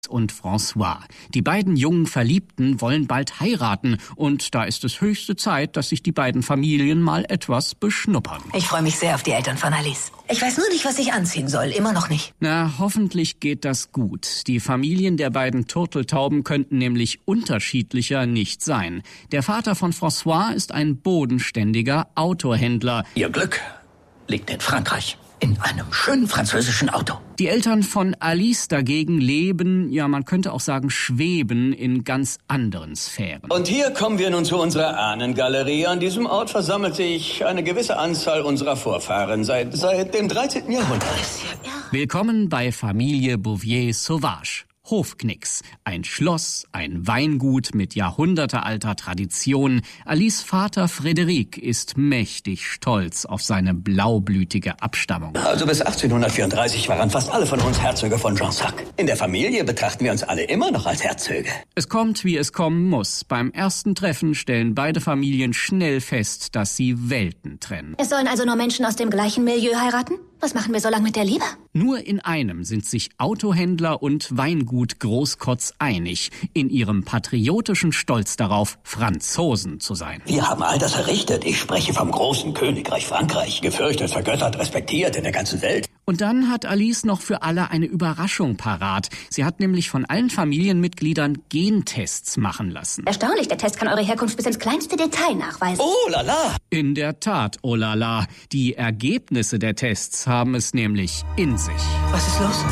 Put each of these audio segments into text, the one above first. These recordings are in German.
und François. Die beiden jungen Verliebten wollen bald heiraten und da ist es höchste Zeit, dass sich die beiden Familien mal etwas beschnuppern. Ich freue mich sehr auf die Eltern von Alice. Ich weiß nur nicht, was ich anziehen soll. Immer noch nicht. Na, hoffentlich geht das gut. Die Familien der beiden Turteltauben könnten nämlich unterschiedlicher nicht sein. Der Vater von François ist ein bodenständiger Autohändler. Ihr Glück liegt in Frankreich. In einem schönen französischen Auto. Die Eltern von Alice dagegen leben, ja man könnte auch sagen schweben, in ganz anderen Sphären. Und hier kommen wir nun zu unserer Ahnengalerie. An diesem Ort versammelt sich eine gewisse Anzahl unserer Vorfahren seit dem 13. Jahrhundert. Willkommen bei Familie Bouvier-Sauvage. Hofknicks, ein Schloss, ein Weingut mit jahrhundertealter Tradition. Alice Vater Frédéric ist mächtig stolz auf seine blaublütige Abstammung. Also bis 1834 waren fast alle von uns Herzöge von Jansac. In der Familie betrachten wir uns alle immer noch als Herzöge. Es kommt, wie es kommen muss. Beim ersten Treffen stellen beide Familien schnell fest, dass sie Welten trennen. Es sollen also nur Menschen aus dem gleichen Milieu heiraten? Was machen wir so lange mit der Liebe? Nur in einem sind sich Autohändler und Weingut Großkotz einig, in ihrem patriotischen Stolz darauf, Franzosen zu sein. Wir haben all das errichtet. Ich spreche vom großen Königreich Frankreich. Gefürchtet, vergöttert, respektiert in der ganzen Welt. Und dann hat Alice noch für alle eine Überraschung parat. Sie hat nämlich von allen Familienmitgliedern Gentests machen lassen. Erstaunlich, der Test kann eure Herkunft bis ins kleinste Detail nachweisen. Oh la la! In der Tat, oh la la. Die Ergebnisse der Tests haben es nämlich in sich. Was ist los?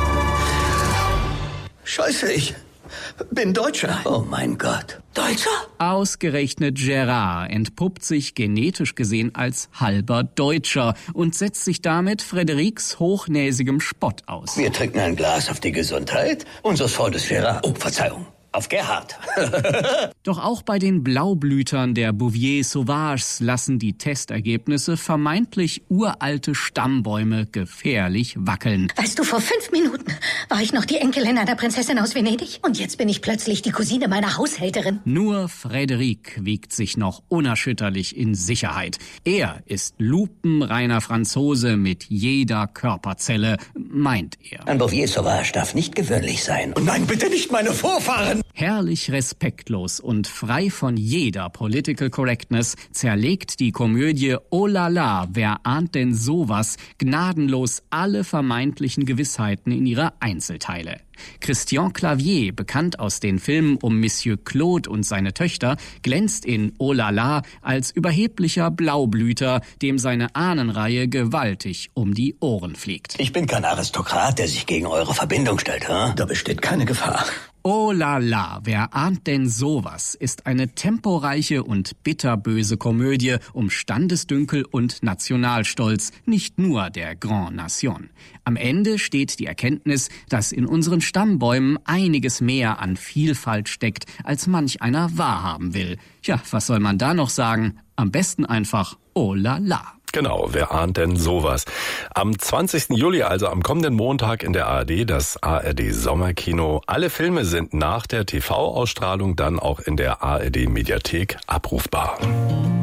Scheiße, ich bin Deutscher. Oh mein Gott. Deutscher? Ausgerechnet Gerard entpuppt sich genetisch gesehen als halber Deutscher und setzt sich damit Frédérics hochnäsigem Spott aus. Wir trinken ein Glas auf die Gesundheit unseres Freundes Gerard. Oh, Verzeihung. Auf Gerhard. Doch auch bei den Blaublütern der Bouvier-Sauvages lassen die Testergebnisse vermeintlich uralte Stammbäume gefährlich wackeln. Weißt du, vor 5 Minuten war ich noch die Enkelin einer Prinzessin aus Venedig und jetzt bin ich plötzlich die Cousine meiner Haushälterin. Nur Frédéric wiegt sich noch unerschütterlich in Sicherheit. Er ist lupenreiner Franzose mit jeder Körperzelle, meint er. Ein Bouvier-Sauvage darf nicht gewöhnlich sein. Und nein, bitte nicht meine Vorfahren! Herrlich respektlos und frei von jeder Political Correctness zerlegt die Komödie Oh la la, wer ahnt denn sowas, gnadenlos alle vermeintlichen Gewissheiten in ihre Einzelteile. Christian Clavier, bekannt aus den Filmen um Monsieur Claude und seine Töchter, glänzt in Oh la la als überheblicher Blaublüter, dem seine Ahnenreihe gewaltig um die Ohren fliegt. Ich bin kein Aristokrat, der sich gegen eure Verbindung stellt, hm? Da besteht keine Gefahr. Oh la la, wer ahnt denn sowas, ist eine temporeiche und bitterböse Komödie um Standesdünkel und Nationalstolz, nicht nur der Grand Nation. Am Ende steht die Erkenntnis, dass in unseren Stammbäumen einiges mehr an Vielfalt steckt, als manch einer wahrhaben will. Tja, was soll man da noch sagen? Am besten einfach oh la la. Genau, wer ahnt denn sowas? Am 20. Juli, also am kommenden Montag in der ARD, das ARD Sommerkino. Alle Filme sind nach der TV-Ausstrahlung dann auch in der ARD Mediathek abrufbar.